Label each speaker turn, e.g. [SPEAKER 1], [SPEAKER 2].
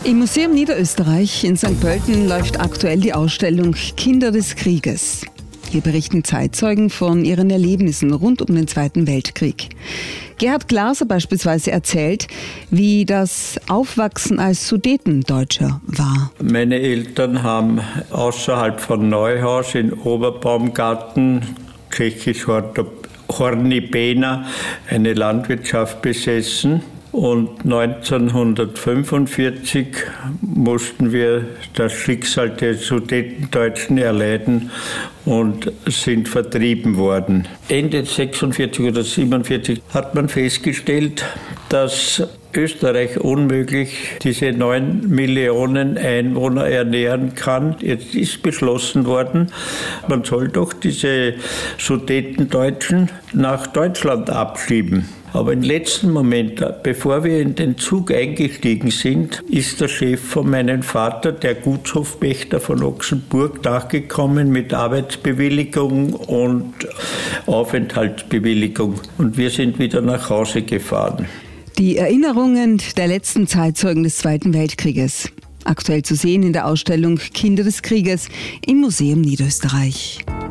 [SPEAKER 1] Im Museum Niederösterreich in St. Pölten läuft aktuell die Ausstellung Kinder des Krieges. Hier berichten Zeitzeugen von ihren Erlebnissen rund um den Zweiten Weltkrieg. Gerhard Glaser beispielsweise erzählt, wie das Aufwachsen als Sudetendeutscher war.
[SPEAKER 2] Meine Eltern haben außerhalb von Neuhaus in Oberbaumgarten, tschechisch Horní Béna, eine Landwirtschaft besessen. Und 1945 mussten wir das Schicksal der Sudetendeutschen erleiden und sind vertrieben worden. Ende 46 oder 47 hat man festgestellt, dass Österreich unmöglich diese 9 Millionen Einwohner ernähren kann. Jetzt ist beschlossen worden, man soll doch diese Sudetendeutschen nach Deutschland abschieben. Aber im letzten Moment, bevor wir in den Zug eingestiegen sind, ist der Chef von meinem Vater, der Gutshofpächter von Ochsenburg, nachgekommen mit Arbeitsbewilligung und Aufenthaltsbewilligung. Und wir sind wieder nach Hause gefahren.
[SPEAKER 1] Die Erinnerungen der letzten Zeitzeugen des Zweiten Weltkrieges. Aktuell zu sehen in der Ausstellung Kinder des Krieges im Museum Niederösterreich.